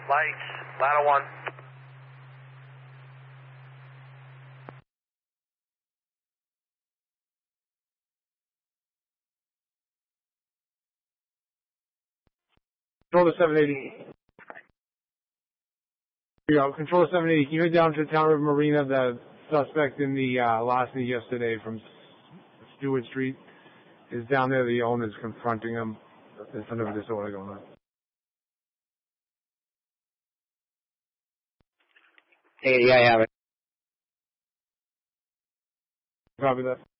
Lights, ladder 1. Control to 780. Yeah, Control to 780. Can you head down to Town River Marina? The suspect in the larceny yesterday from Stewart Street is down there. The owner's confronting him. There's some of a disorder going on. Hey, yeah, I have it. Copy that.